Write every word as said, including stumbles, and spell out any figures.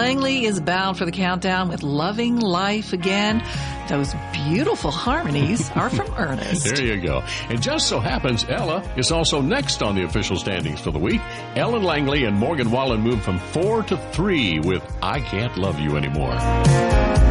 Langley is bound for the countdown with Loving Life Again. Those beautiful harmonies are from Ernest. There you go. And just so happens Ella is also next on the official standings for the week. Ellen Langley and Morgan Wallen moved from four to three with I Can't Love You Anymore.